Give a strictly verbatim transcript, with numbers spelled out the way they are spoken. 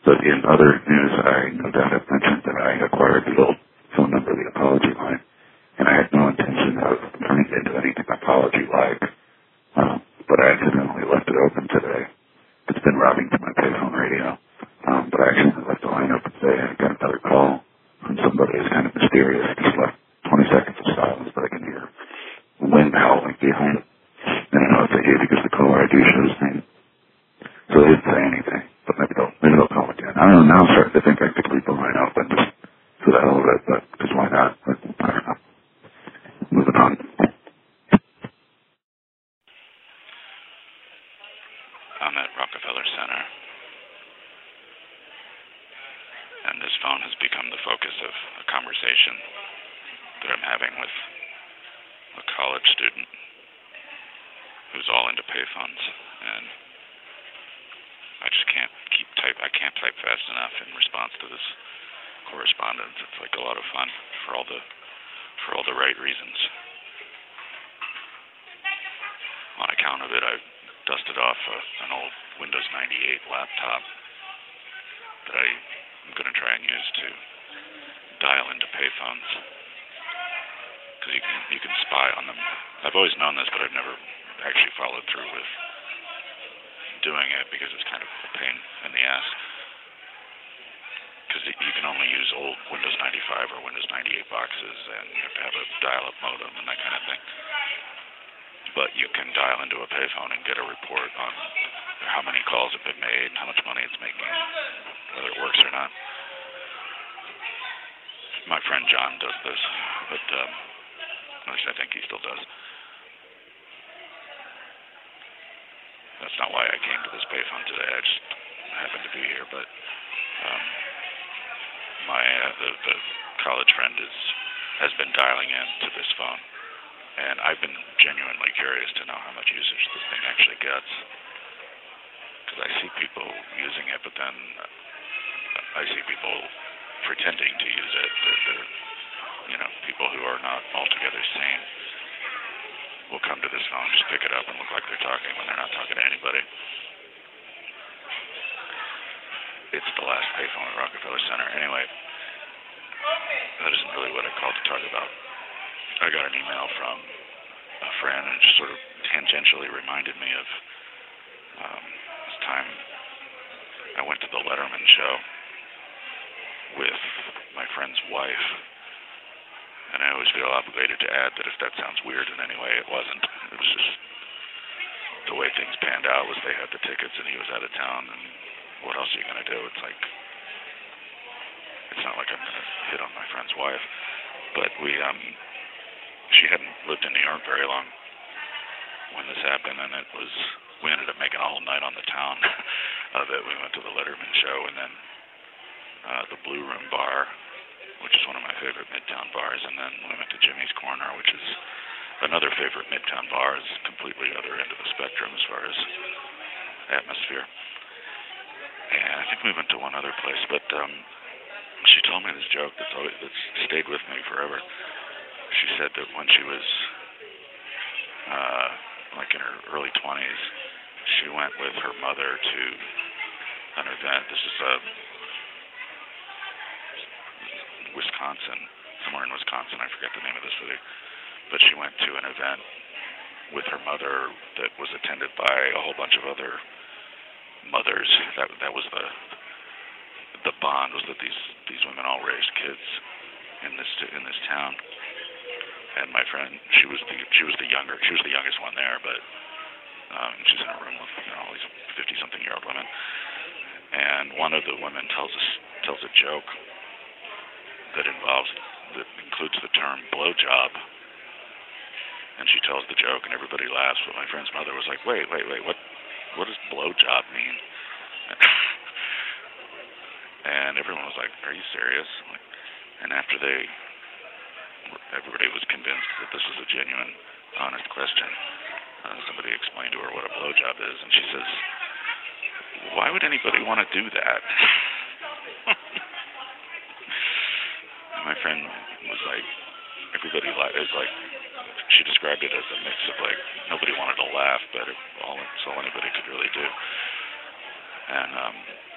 But in other news, I no doubt have mentioned that I acquired the old phone number, the apology line, and I had no intention of turning it into anything apology-like. Um, but I accidentally left it open today. It's been routing to my payphone radio. Um, but I accidentally left the line open today. I got another call from somebody who's kind of mysterious. Just left twenty seconds of silence, but I can hear wind howling behind it. And I know it's a he because the caller I D shows name. So they didn't say anything, but maybe they'll, maybe they'll call again. I don't know, now I'm starting to think I could leave the line open just for the hell of it, but, because why not? But, I don't know. Moving on. I'm at Rockefeller Center, and this phone has become the focus of a conversation that I'm having with a college student who's all into payphones, and I just can't keep type. I can't type fast enough in response to this correspondence. It's like a lot of fun for all the for all the right reasons. On account of it, I dusted off a, an old Windows ninety-eight laptop that I am going to try and use to dial into payphones, because you can you can spy on them. I've always known this, but I've never actually followed through with doing it because it's kind of a pain in the ass. Because you can only use old Windows ninety-five or Windows ninety-eight boxes, and you have to have a dial-up modem and that kind of thing. But you can dial into a payphone and get a report on how many calls have been made, how much money it's making, whether it works or not. My friend John does this, but um, at least I think he still does. That's not why I came to this payphone today. I just happened to be here, but um, my uh, the, the college friend is has been dialing in to this phone, and I've been genuinely curious to know how much usage this thing actually gets, because I see people using it, but then I see people pretending to use it. They're, they're you know, people who are not altogether sane will come to this phone, just pick it up and look like they're talking when they're not talking to anybody. It's the last payphone at Rockefeller Center. Anyway, that isn't really what I called to talk about. I got an email from a friend, and it just sort of tangentially reminded me of um, this time I went to the Letterman show with my friend's wife. And I always feel obligated to add that if that sounds weird in any way, it wasn't. It was just the way things panned out was they had the tickets and he was out of town, and what else are you going to do? It's like, it's not like I'm going to hit on my friend's wife. But we, um, she hadn't lived in New York very long when this happened, and it was, we ended up making a whole night on the town of it. We went to the Letterman show, and then uh, the Blue Room Bar, which is one of my favorite Midtown bars, and then we went to Jimmy's Corner, which is another favorite Midtown bar. It's completely other end of the spectrum as far as atmosphere. And I think we went to one other place, but um, she told me this joke that's always that's stayed with me forever. She said that when she was uh, like in her early twenties, she went with her mother to an event. This is a Wisconsin, somewhere in Wisconsin, I forget the name of the city, but she went to an event with her mother that was attended by a whole bunch of other mothers. That that was the the bond, was that these these women all raised kids in this in this town. And my friend, she was the she was the younger, she was the youngest one there, but um, she's in a room with, you know, all these fifty-something year old women. And one of the women tells us tells a joke that involves, that includes the term blowjob. And she tells the joke and everybody laughs, but my friend's mother was like, wait, wait, wait, what what does blowjob mean? And everyone was like, are you serious? And after they, everybody was convinced that this was a genuine, honest question, uh, somebody explained to her what a blowjob is, and she says, why would anybody want to do that? My friend was like, everybody laughed. It was like, she described it as a mix of like, nobody wanted to laugh, but it, all, it's all anybody could really do. And um,